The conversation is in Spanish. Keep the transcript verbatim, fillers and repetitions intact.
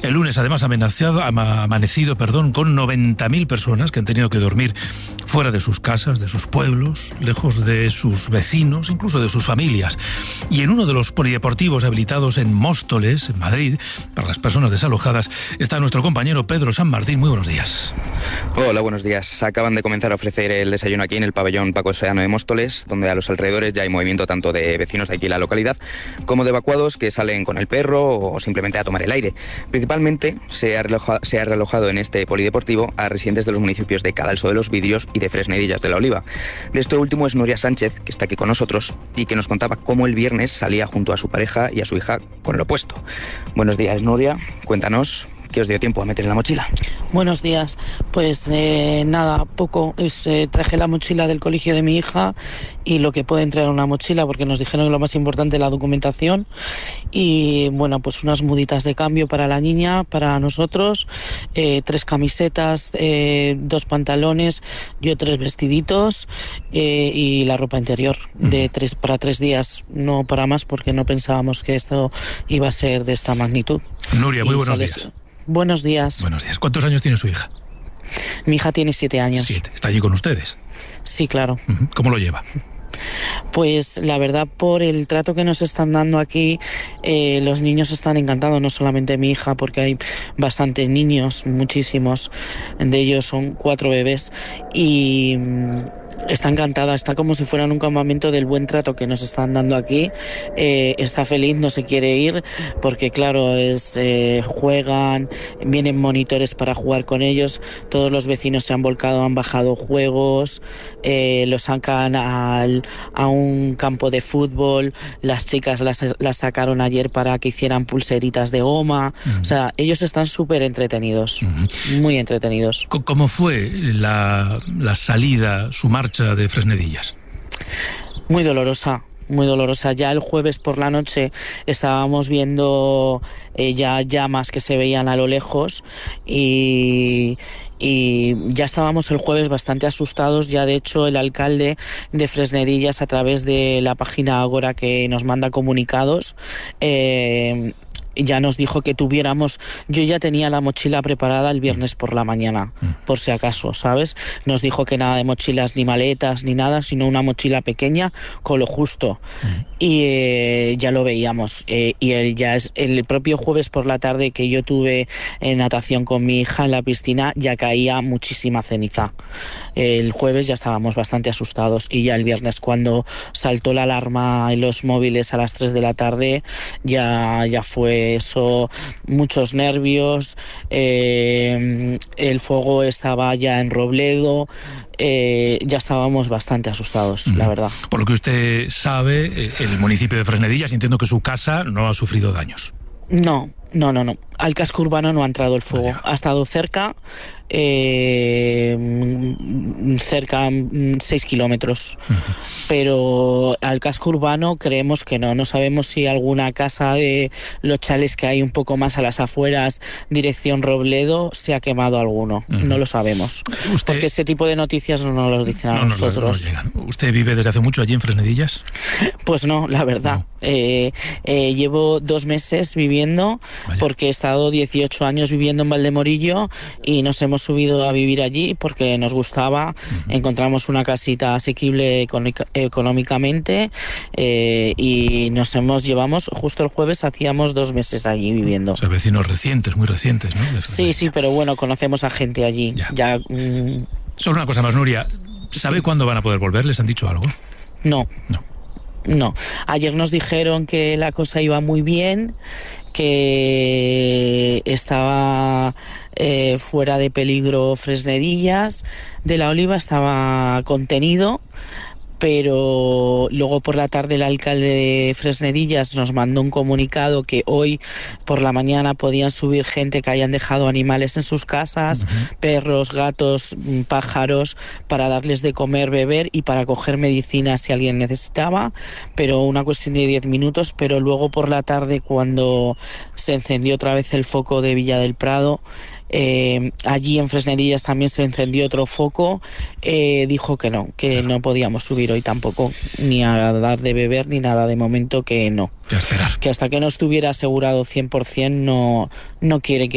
El lunes, además, ha amenazado, ha amanecido perdón, con noventa mil personas que han tenido que dormir fuera de sus casas, de sus pueblos, lejos de sus vecinos, incluso de sus familias. Y en uno de los polideportivos habilitados en Móstoles, en Madrid, para las personas desalojadas, está nuestro compañero Pedro San Martín. Muy buenos días. Hola, buenos días. Acaban de comenzar a ofrecer el desayuno aquí en el pabellón Paco Seano de Móstoles, donde a los alrededores ya hay movimiento tanto de vecinos de aquí en la localidad como de evacuados que salen con el perro o simplemente a tomar el aire. Principalmente se ha relojado, se ha relojado en este polideportivo a residentes de los municipios de Cadalso de los Vidrios y de Fresnedillas de la Oliva. De esto último es Nuria Sánchez, que está aquí con nosotros y que nos contaba cómo el viernes salía junto a su pareja y a su hija con lo opuesto. Buenos días, Nuria. Cuéntanos, ¿qué os dio tiempo a meter en la mochila? Buenos días. Pues eh, nada, poco. Es, eh, traje la mochila del colegio de mi hija y lo que puede entrar en una mochila, porque nos dijeron que lo más importante es la documentación. Y bueno, pues unas muditas de cambio para la niña, para nosotros, eh, tres camisetas, eh, dos pantalones, yo tres vestiditos eh, y la ropa interior de tres para tres días, no para más, porque no pensábamos que esto iba a ser de esta magnitud. Nuria, muy y buenos sales... días. Buenos días. Buenos días. ¿Cuántos años tiene su hija? Mi hija tiene siete años. Siete. ¿Está allí con ustedes? Sí, claro. ¿Cómo lo lleva? Pues la verdad, por el trato que nos están dando aquí, eh, los niños están encantados, no solamente mi hija, porque hay bastantes niños, muchísimos, de ellos son cuatro bebés, y está encantada, está como si fuera en un campamento del buen trato que nos están dando aquí. Eh, está feliz, no se quiere ir, porque claro, es eh, juegan, vienen monitores para jugar con ellos, todos los vecinos se han volcado, han bajado juegos, eh, los sacan al, a un campo de fútbol, las chicas las, las sacaron ayer para que hicieran pulseritas de goma. Uh-huh. O sea, ellos están súper entretenidos, uh-huh. muy entretenidos. ¿Cómo fue la, la salida, su marcha de Fresnedillas? Muy dolorosa. Muy dolorosa. Ya el jueves por la noche estábamos viendo eh, ya llamas que se veían a lo lejos y, y ya estábamos el jueves bastante asustados. Ya de hecho el alcalde de Fresnedillas, a través de la página Agora, que nos manda comunicados, eh, ya nos dijo que tuviéramos, yo ya tenía la mochila preparada el viernes por la mañana, por si acaso, ¿sabes? Nos dijo que nada de mochilas ni maletas ni nada, sino una mochila pequeña con lo justo. Y eh, ya lo veíamos. Eh, y el, ya es el propio jueves por la tarde que yo tuve en natación con mi hija en la piscina, ya caía muchísima ceniza. El jueves ya estábamos bastante asustados, y ya el viernes, cuando saltó la alarma en los móviles a las tres de la tarde, ya, ya fue eso, muchos nervios. Eh, el fuego estaba ya en Robledo, eh, ya estábamos bastante asustados, uh-huh. la verdad. Por lo que usted sabe, el municipio de Fresnedillas, entiendo que su casa no ha sufrido daños. No, no, no, no. Al casco urbano no ha entrado el fuego. Ha estado cerca, eh, cerca seis kilómetros. Uh-huh. Pero al casco urbano creemos que no. No sabemos si alguna casa de los chales que hay un poco más a las afueras, dirección Robledo, se ha quemado alguno. Uh-huh. No lo sabemos. ¿Usted... Porque ese tipo de noticias no nos lo dicen a no, nosotros. No, no ¿Usted vive desde hace mucho allí en Fresnedillas? Pues no, la verdad. No. Eh, eh, llevo dos meses viviendo. Vaya. Porque he estado dieciocho años viviendo en Valdemorillo y nos hemos subido a vivir allí porque nos gustaba. Uh-huh. Encontramos una casita asequible económica, económicamente eh, y nos hemos llevamos justo el jueves hacíamos dos meses allí viviendo. O sea, vecinos recientes, muy recientes, ¿no? Sí, sí, pero bueno, conocemos a gente allí. Ya. ya mm... Solo una cosa más, Nuria. ¿Sabe sí. cuándo van a poder volver? ¿Les han dicho algo? No. No. No. Ayer nos dijeron que la cosa iba muy bien, que estaba eh, fuera de peligro Fresnedillas, de la Oliva estaba contenido, pero luego por la tarde el alcalde de Fresnedillas nos mandó un comunicado que hoy por la mañana podían subir gente que hayan dejado animales en sus casas, uh-huh. perros, gatos, pájaros, para darles de comer, beber y para coger medicinas si alguien necesitaba, pero una cuestión de diez minutos. Pero luego por la tarde, cuando se encendió otra vez el foco de Villa del Prado, Eh, allí en Fresnedillas también se encendió otro foco, eh, dijo que no, que claro. no podíamos subir hoy tampoco, ni a dar de beber ni nada, de momento que no. Que esperar. Que hasta que no estuviera asegurado cien por ciento no, no quiere que